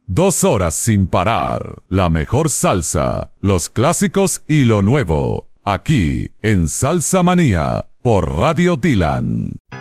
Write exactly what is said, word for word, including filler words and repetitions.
Dos horas sin parar. La mejor salsa, los clásicos y lo nuevo. Aquí en Salsa Manía por Radio Dylan.